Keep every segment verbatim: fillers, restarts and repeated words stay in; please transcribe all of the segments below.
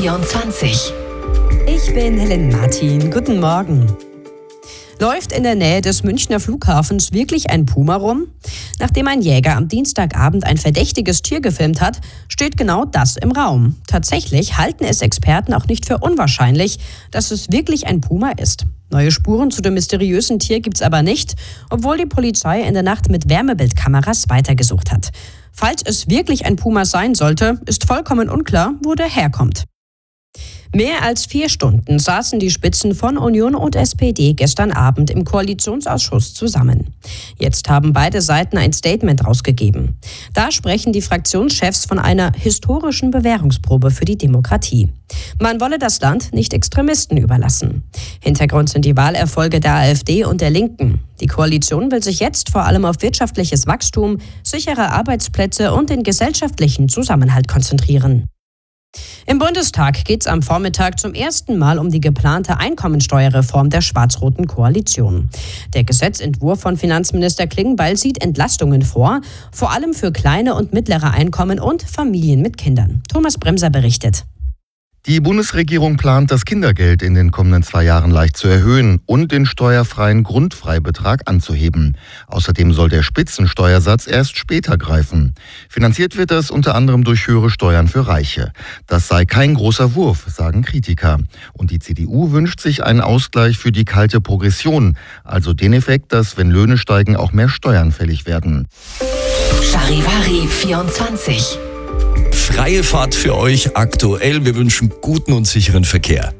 vierundzwanzig. Ich bin Helen Martin. Guten Morgen. Läuft in der Nähe des Münchner Flughafens wirklich ein Puma rum? Nachdem ein Jäger am Dienstagabend ein verdächtiges Tier gefilmt hat, steht genau das im Raum. Tatsächlich halten es Experten auch nicht für unwahrscheinlich, dass es wirklich ein Puma ist. Neue Spuren zu dem mysteriösen Tier gibt's aber nicht, obwohl die Polizei in der Nacht mit Wärmebildkameras weitergesucht hat. Falls es wirklich ein Puma sein sollte, ist vollkommen unklar, wo der herkommt. Mehr als vier Stunden saßen die Spitzen von Union und S P D gestern Abend im Koalitionsausschuss zusammen. Jetzt haben beide Seiten ein Statement rausgegeben. Da sprechen die Fraktionschefs von einer historischen Bewährungsprobe für die Demokratie. Man wolle das Land nicht Extremisten überlassen. Hintergrund sind die Wahlerfolge der AfD und der Linken. Die Koalition will sich jetzt vor allem auf wirtschaftliches Wachstum, sichere Arbeitsplätze und den gesellschaftlichen Zusammenhalt konzentrieren. Im Bundestag geht es am Vormittag zum ersten Mal um die geplante Einkommensteuerreform der schwarz-roten Koalition. Der Gesetzentwurf von Finanzminister Klingbeil sieht Entlastungen vor, vor allem für kleine und mittlere Einkommen und Familien mit Kindern. Thomas Bremser berichtet. Die Bundesregierung plant, das Kindergeld in den kommenden zwei Jahren leicht zu erhöhen und den steuerfreien Grundfreibetrag anzuheben. Außerdem soll der Spitzensteuersatz erst später greifen. Finanziert wird das unter anderem durch höhere Steuern für Reiche. Das sei kein großer Wurf, sagen Kritiker. Und die C D U wünscht sich einen Ausgleich für die kalte Progression, also den Effekt, dass, wenn Löhne steigen, auch mehr Steuern fällig werden. Charivari vierundzwanzig. Freie Fahrt für euch aktuell. Wir wünschen guten und sicheren Verkehr.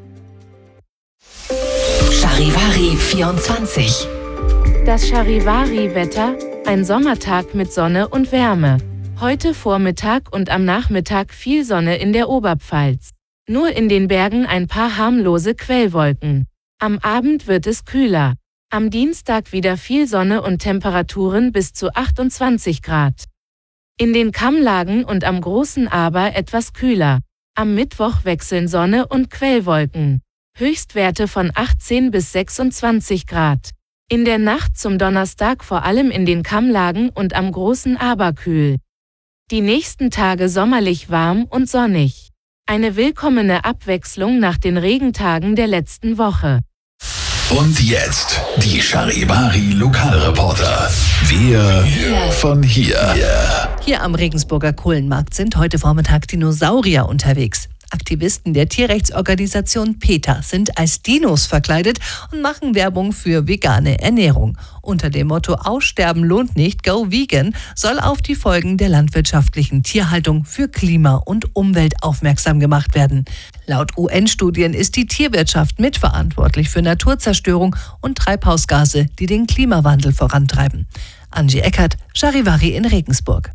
Charivari vierundzwanzig. Das Charivari-Wetter, ein Sommertag mit Sonne und Wärme. Heute Vormittag und am Nachmittag viel Sonne in der Oberpfalz. Nur in den Bergen ein paar harmlose Quellwolken. Am Abend wird es kühler. Am Dienstag wieder viel Sonne und Temperaturen bis zu achtundzwanzig Grad. In den Kammlagen und am Großen Aber etwas kühler. Am Mittwoch wechseln Sonne und Quellwolken. Höchstwerte von achtzehn bis sechsundzwanzig Grad. In der Nacht zum Donnerstag vor allem in den Kammlagen und am Großen Aber kühl. Die nächsten Tage sommerlich warm und sonnig. Eine willkommene Abwechslung nach den Regentagen der letzten Woche. Und jetzt die Charivari Lokalreporter. Wir von hier. Hier am Regensburger Kohlenmarkt sind heute Vormittag Dinosaurier unterwegs. Aktivisten der Tierrechtsorganisation PETA sind als Dinos verkleidet und machen Werbung für vegane Ernährung. Unter dem Motto Aussterben lohnt nicht, go vegan, soll auf die Folgen der landwirtschaftlichen Tierhaltung für Klima und Umwelt aufmerksam gemacht werden. Laut U N-Studien ist die Tierwirtschaft mitverantwortlich für Naturzerstörung und Treibhausgase, die den Klimawandel vorantreiben. Angie Eckert, Charivari in Regensburg.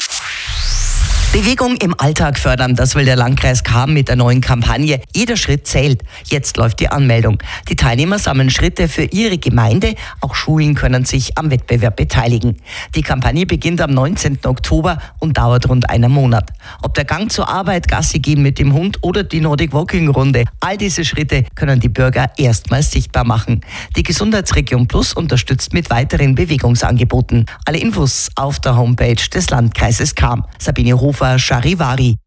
Bewegung im Alltag fördern, das will der Landkreis Cham mit der neuen Kampagne Jeder Schritt zählt. Jetzt läuft die Anmeldung. Die Teilnehmer sammeln Schritte für ihre Gemeinde. Auch Schulen können sich am Wettbewerb beteiligen. Die Kampagne beginnt am neunzehnten Oktober und dauert rund einen Monat. Ob der Gang zur Arbeit, Gassi gehen mit dem Hund oder die Nordic Walking Runde, all diese Schritte können die Bürger erstmals sichtbar machen. Die Gesundheitsregion Plus unterstützt mit weiteren Bewegungsangeboten. Alle Infos auf der Homepage des Landkreises Cham. Sabine Hofer, Charivari.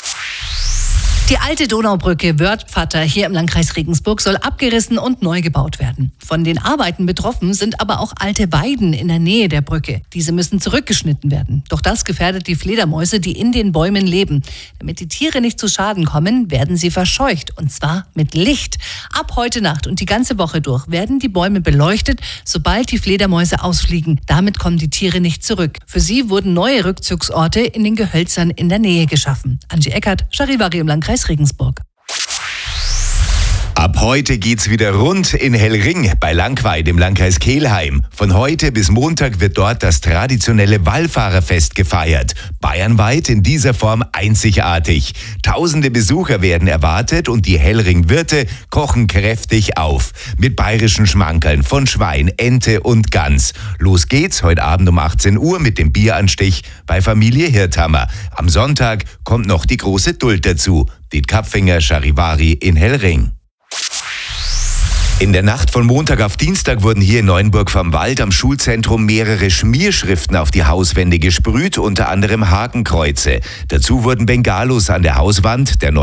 Die alte Donaubrücke Wörthpfatter hier im Landkreis Regensburg soll abgerissen und neu gebaut werden. Von den Arbeiten betroffen sind aber auch alte Weiden in der Nähe der Brücke. Diese müssen zurückgeschnitten werden. Doch das gefährdet die Fledermäuse, die in den Bäumen leben. Damit die Tiere nicht zu Schaden kommen, werden sie verscheucht. Und zwar mit Licht. Ab heute Nacht und die ganze Woche durch werden die Bäume beleuchtet, sobald die Fledermäuse ausfliegen. Damit kommen die Tiere nicht zurück. Für sie wurden neue Rückzugsorte in den Gehölzern in der Nähe geschaffen. Angie Eckert, Charivari im Landkreis Regensburg. Ab heute geht's wieder rund in Hellring bei Langweid im Landkreis Kelheim. Von heute bis Montag wird dort das traditionelle Wallfahrerfest gefeiert. Bayernweit in dieser Form einzigartig. Tausende Besucher werden erwartet und die Hellring-Wirte kochen kräftig auf. Mit bayerischen Schmankerln von Schwein, Ente und Gans. Los geht's heute Abend um achtzehn Uhr mit dem Bieranstich bei Familie Hirthammer. Am Sonntag kommt noch die große Duld dazu. Die Kapfinger Charivari in Hellring. In der Nacht von Montag auf Dienstag wurden hier in Neuenburg vom Wald am Schulzentrum mehrere Schmierschriften auf die Hauswände gesprüht, unter anderem Hakenkreuze. Dazu wurden Bengalos an der Hauswand der